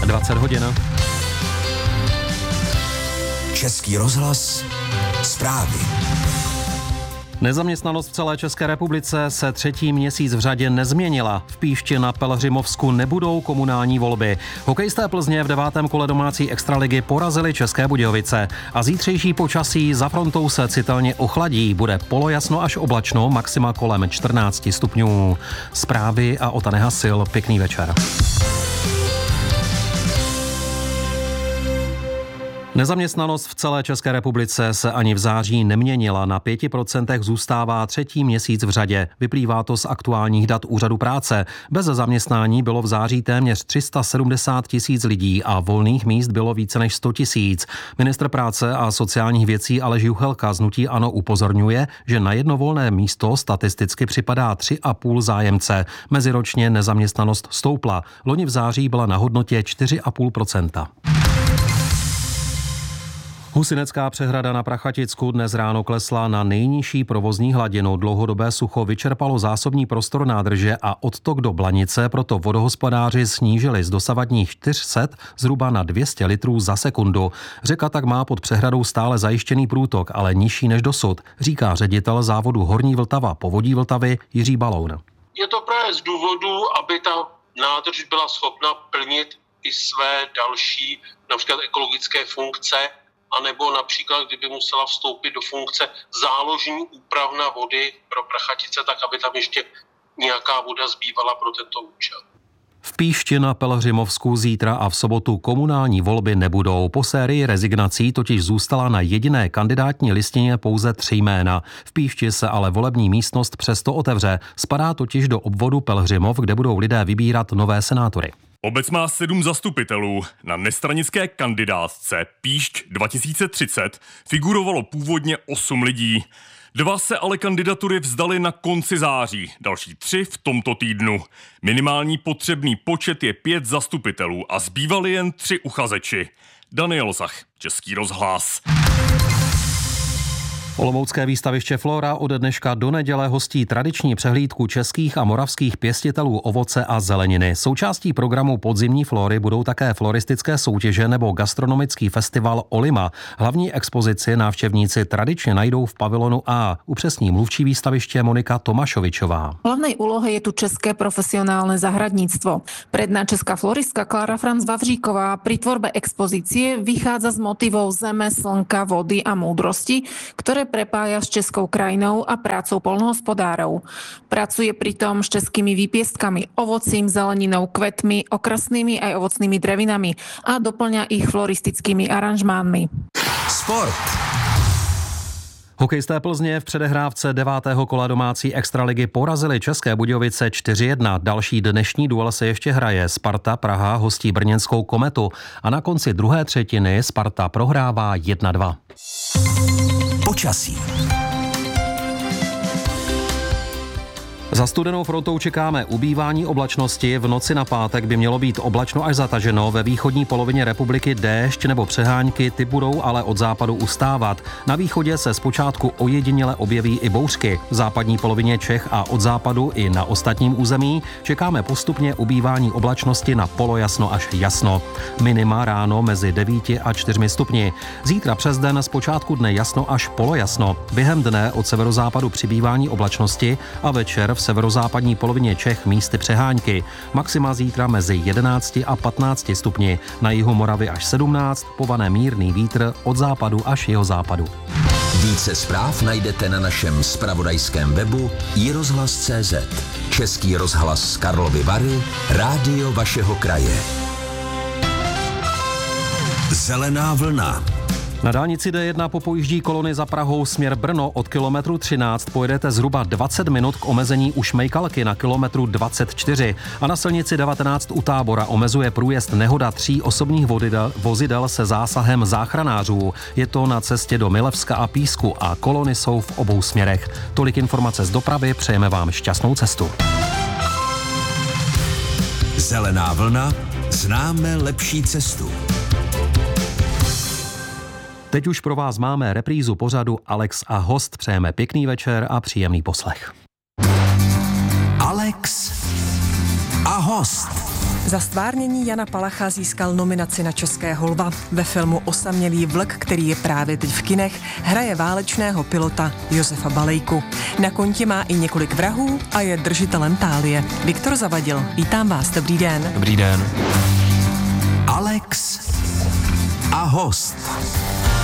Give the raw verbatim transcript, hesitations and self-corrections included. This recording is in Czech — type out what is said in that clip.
dvacet hodin. Český rozhlas, zprávy. Nezaměstnanost v celé České republice se třetí měsíc v řadě nezměnila. V Píšti na Pelhřimovsku nebudou komunální volby. Hokejisté Plzně v devátém kole domácí extraligy porazili České Budějovice. A zítřejší počasí za frontou se citelně ochladí. Bude polojasno až oblačno, maxima kolem čtrnáct stupňů. Zprávy a Ota Nehasil. Pěkný večer. Nezaměstnanost v celé České republice se ani v září neměnila. Na pěti procentech zůstává třetí měsíc v řadě. Vyplývá to z aktuálních dat Úřadu práce. Bez zaměstnání bylo v září téměř tři sta sedmdesát tisíc lidí a volných míst bylo více než sto tisíc. Ministr práce a sociálních věcí Aleš Juchelka z hnutí ANO upozorňuje, že na jedno volné místo statisticky připadá tři a půl zájemce. Meziročně nezaměstnanost stoupla. Loni v září byla na hodnotě čtyři a půl procenta. Husinecká přehrada na Prachaticku dnes ráno klesla na nejnižší provozní hladinu. Dlouhodobé sucho vyčerpalo zásobní prostor nádrže a odtok do Blanice, proto vodohospodáři snížili z dosavadních čtyři sta zhruba na dvě stě litrů za sekundu. Řeka tak má pod přehradou stále zajištěný průtok, ale nižší než dosud, říká ředitel závodu Horní Vltava Povodí Vltavy Jiří Baloun. Je to právě z důvodu, aby ta nádrž byla schopna plnit i své další, například ekologické funkce, anebo například, kdyby musela vstoupit do funkce záložní úpravna vody pro Prachatice, tak aby tam ještě nějaká voda zbývala pro tento účel. V Píšti na Pelhřimovsku zítra a v sobotu komunální volby nebudou. Po sérii rezignací totiž zůstala na jediné kandidátní listině pouze tři jména. V Píšti se ale volební místnost přesto otevře. Spadá totiž do obvodu Pelhřimov, kde budou lidé vybírat nové senátory. Obec má sedm zastupitelů. Na nestranické kandidátce Píšť dva tisíce třicet figurovalo původně osm lidí. Dva se ale kandidatury vzdali na konci září, další tři v tomto týdnu. Minimální potřebný počet je pět zastupitelů a zbývali jen tři uchazeči. Daniel Zach, Český rozhlas. Olomoucké výstaviště Flora ode dneška do neděle hostí tradiční přehlídku českých a moravských pěstitelů ovoce a zeleniny. Součástí programu podzimní Flory budou také floristické soutěže nebo gastronomický festival Olima. Hlavní expozici návštěvníci tradičně najdou v pavilonu A. Upřesní mluvčí výstaviště Monika Tomášovičová. V hlavnej úlohe je tu české profesionálne zahradníctvo. Predná česká floristka Klára Franz Vavříková pri tvorbe expozície vychádza z motivov zeme, slnka, vody a múdrosti, ktoré prepája s českou krajinou a prácou poľnohospodárov. Pracuje pritom s českými výpiestkami, ovocím, zeleninou, kvetmi, okrasnými aj ovocnými drevinami a doplňa ich floristickými aranžmánmi. Sport. Hokejisté Plzně v předehrávce devátého kola domácí extraligy porazili České Budějovice čtyři jedna. Další dnešní duel se ještě hraje. Sparta Praha hostí brněnskou Kometu a na konci druhé třetiny Sparta prohrává jedna dva. Počasí. Za studenou frontou čekáme ubývání oblačnosti. V noci na pátek by mělo být oblačno až zataženo. Ve východní polovině republiky déšť nebo přehánky, ty budou ale od západu ustávat. Na východě se zpočátku ojediněle objeví i bouřky. V západní polovině Čech a od západu i na ostatním území čekáme postupně ubývání oblačnosti na polojasno až jasno. Minima ráno mezi devíti a čtyřmi stupni. Zítra přes den zpočátku dne jasno až polojasno. Během dne od severozápadu přibývání oblačnosti a večer v severozápadní polovině Čech místy přehánky. Maxima zítra mezi jedenácti a patnácti stupni. Na jihu Moravy až sedmnáct, povane mírný vítr od západu až jihozápadu. Více zpráv najdete na našem zpravodajském webu i rozhlas tečka cé zet. Český rozhlas z Karlovy Vary, rádio vašeho kraje. Zelená vlna. Na dálnici D jedna popojíždí kolony za Prahou směr Brno od kilometru třináct pojedete zhruba dvacet minut k omezení u Šmejkalky na kilometru dvacet čtyři a na silnici devatenáct u Tábora omezuje průjezd nehoda tří osobních vodidel, vozidel se zásahem záchranářů. Je to na cestě do Milevska a Písku a kolony jsou v obou směrech. Tolik informace z dopravy, přejeme vám šťastnou cestu. Zelená vlna, známe lepší cestu. Teď už pro vás máme reprízu pořadu Alex a host. Přejeme pěkný večer a příjemný poslech. Alex a host. Za stvárnění Jana Palacha získal nominaci na Českého lva. Ve filmu Osamělý vlk, který je právě teď v kinech, hraje válečného pilota Josefa Balejku. Na kontě má i několik vrahů a je držitelem tálie. Viktor Zavadil, vítám vás, dobrý den. Dobrý den. Alex a host.